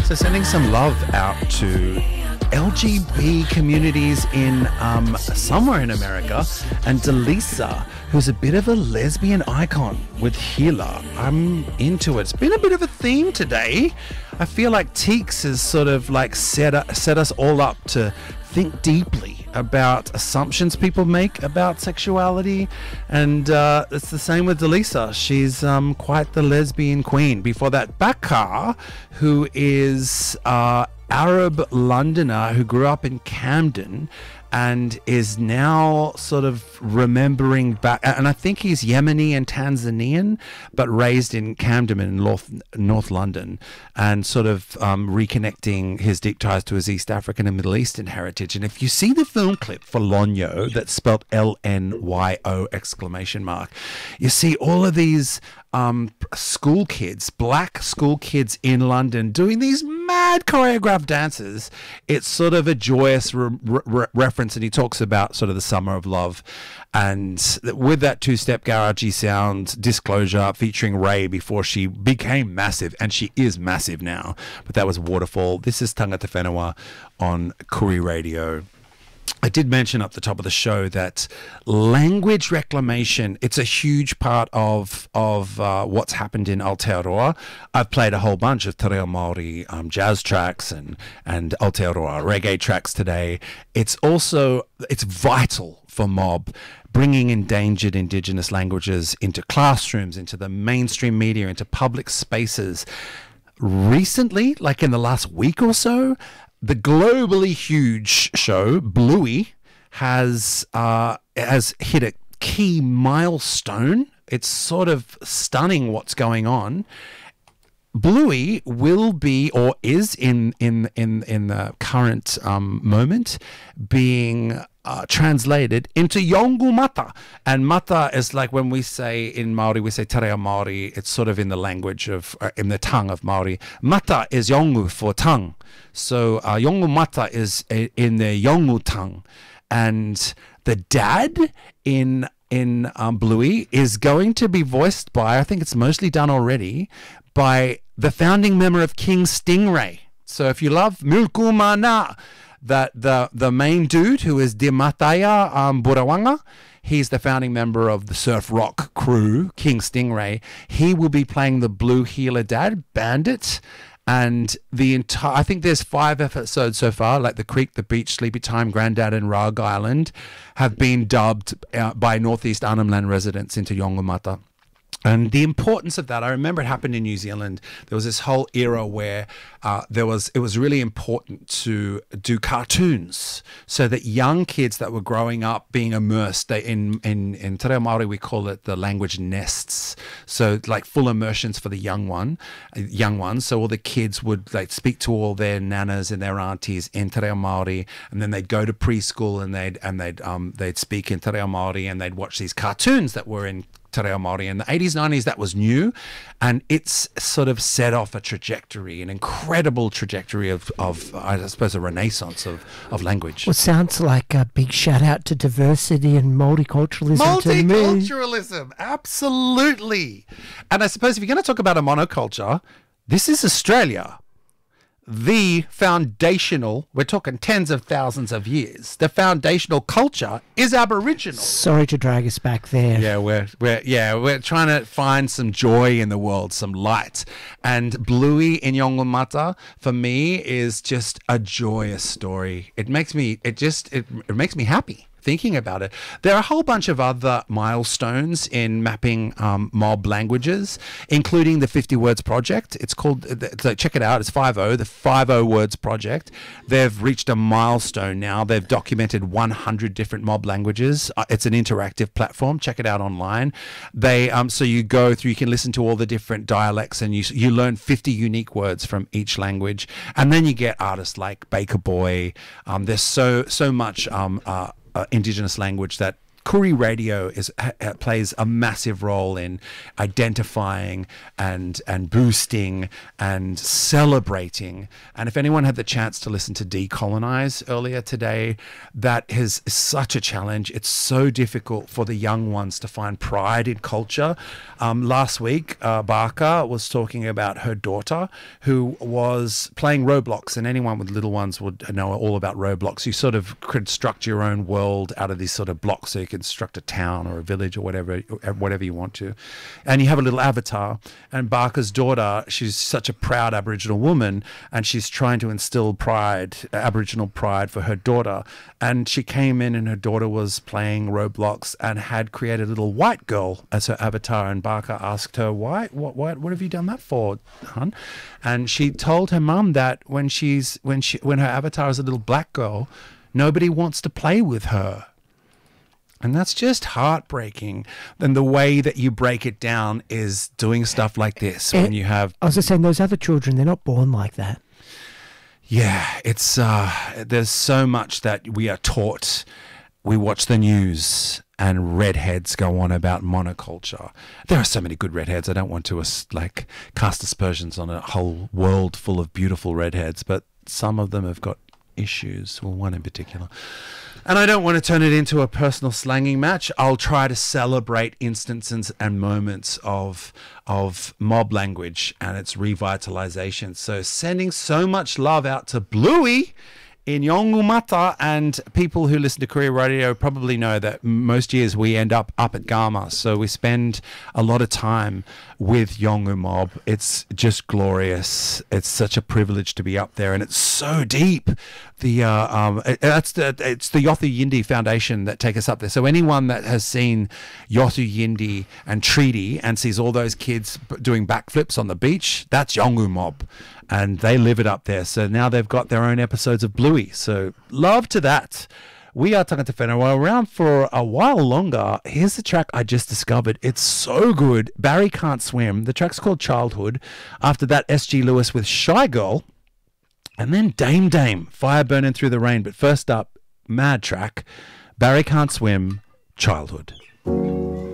So sending some love out to LGB communities in somewhere in America, and Delisa, who's a bit of a lesbian icon with Hila. I'm into it. It's been a bit of a theme today. I feel like Teeks has sort of like set us all up to think deeply about assumptions people make about sexuality, and it's the same with Delisa. She's quite the lesbian queen. Before that, Bakar, who is Arab Londoner who grew up in Camden and is now sort of remembering back, and I think he's Yemeni and Tanzanian, but raised in Camden in North London, and sort of reconnecting his deep ties to his East African and Middle Eastern heritage. And if you see the film clip for Lonyo, that's spelled LNYO exclamation mark, you see all of these school kids, black school kids in London doing these mad choreographed dances. It's sort of a joyous reference, and he talks about sort of the summer of love, and with that two-step garagey sound, Disclosure featuring Ray before she became massive, and she is massive now, but that was Waterfall. This is Tangata Whenua on Koori Radio. I did mention up the top of the show that language reclamation, it's a huge part of what's happened in Aotearoa. I've played a whole bunch of Te Reo Māori jazz tracks and Aotearoa reggae tracks today. It's vital for Mob bringing endangered Indigenous languages into classrooms, into the mainstream media, into public spaces. Recently, like in the last week or so, the globally huge show Bluey has hit a key milestone. It's sort of stunning what's going on. Bluey will be, or is in the current moment, being translated into Yolngu Mata. And Mata is like when we say in Māori, we say Te Reo Māori, it's sort of in the language of, in the tongue of Māori. Mata is Yolngu for tongue. So Yolngu Mata is in the Yolngu tongue. And the dad in Bluey is going to be voiced by, I think it's mostly done already, by the founding member of King Stingray. So if you love Milku Mana, that the main dude who is Dimataya Burawanga, he's the founding member of the surf rock crew, King Stingray. He will be playing the blue healer dad, Bandit. And I think there's 5 episodes so far, like The Creek, The Beach, Sleepy Time, Grandad and Rug Island, have been dubbed by Northeast Arnhem Land residents into Yolngu Mata. And the importance of that, I remember it happened in New Zealand. There was this whole era where it was really important to do cartoons so that young kids that were growing up being immersed in Te Reo Māori, we call it the language nests. So like full immersions for the young ones. So all the kids would like speak to all their nanas and their aunties in Te Reo Māori, and then they'd go to preschool and they'd speak in Te Reo Māori, and they'd watch these cartoons that were in Te Reo Māori. In the 80s, 90s, that was new, and it's sort of set off a trajectory, an incredible trajectory of I suppose, a renaissance of language. Well, sounds like a big shout out to diversity and multiculturalism. Multiculturalism, absolutely. And I suppose if you're going to talk about a monoculture, this is Australia. The foundational, we're talking tens of thousands of years, the foundational culture is Aboriginal. Sorry to drag us back there. Yeah, we're trying to find some joy in the world, some light. And Bluey in Yolngu Mata, for me, is just a joyous story. It makes me happy thinking about it. There are a whole bunch of other milestones in mapping mob languages, including the 50 Words Project. It's called, so check it out, it's 50, the 50 Words Project. They've reached a milestone now. They've documented 100 different mob languages. It's an interactive platform. Check it out online. They so you go through, you can listen to all the different dialects, and you learn 50 unique words from each language. And then you get artists like Baker Boy. There's so much Indigenous language that Koori Radio plays a massive role in identifying and boosting and celebrating. And if anyone had the chance to listen to Decolonize earlier today, that is such a challenge. It's so difficult for the young ones to find pride in culture. Last week, Barker was talking about her daughter who was playing Roblox, and anyone with little ones would know all about Roblox. You sort of construct your own world out of these sort of blocks, so you construct a town or a village or whatever you want to. And you have a little avatar. And Barker's daughter, she's such a proud Aboriginal woman, and she's trying to instill pride, Aboriginal pride for her daughter. And she came in and her daughter was playing Roblox and had created a little white girl as her avatar. And Barker asked her, why? What have you done that for, hon? And she told her mum that when her avatar is a little black girl, nobody wants to play with her. And that's just heartbreaking. Then the way that you break it down is doing stuff like this. When you have, I was just saying, those other children, they're not born like that. Yeah, it's there's so much that we are taught. We watch the news and redheads go on about monoculture. There are so many good redheads. I don't want to cast aspersions on a whole world full of beautiful redheads, but some of them have got issues, well, one in particular. And I don't want to turn it into a personal slanging match. I'll try to celebrate instances and moments of mob language and its revitalization. So sending so much love out to Bluey in Yongumata, and people who listen to Koori Radio probably know that most years we end up at Gama, so we spend a lot of time with Yolngu mob. It's just glorious. It's such a privilege to be up there, and it's so deep. It's the Yothu Yindi Foundation that take us up there. So anyone that has seen Yothu Yindi and Treaty and sees all those kids doing backflips on the beach, that's Yolngu mob. And they live it up there. So now they've got their own episodes of Bluey. So love to that. We are Tangata Whenua. We're around for a while longer. Here's the track I just discovered. It's so good. Barry Can't Swim. The track's called Childhood. After that, S.G. Lewis with Shy Girl. And then Dame, Fire Burning Through the Rain. But first up, mad track. Barry Can't Swim, Childhood.